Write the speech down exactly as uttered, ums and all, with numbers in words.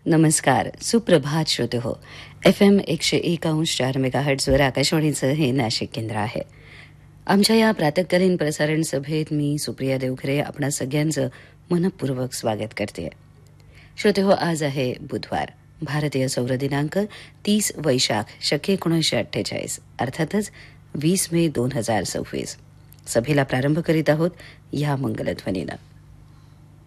नमस्कार, सुप्रभात श्रोते हो. एफ एम एकशे एक अंश चार मेगाहर्ट्झवर आकाशवाणीचं हे नाशिक केंद्र आहे. आमच्या या प्रातःकालीन प्रसारण सभेत मी सुप्रिया देवखरे आपणा सगळ्यांचं मनपूर्वक स्वागत करते. श्रोते हो, आज आहे बुधवार, भारतीय सौर दिनांक तीस वैशाख शके एकोणीसशे अठ्ठेचाळीस, अर्थातच वीस मे दोन हजार सव्वीस. सभेला प्रारंभ करीत आहोत या मंगलध्वनीनं.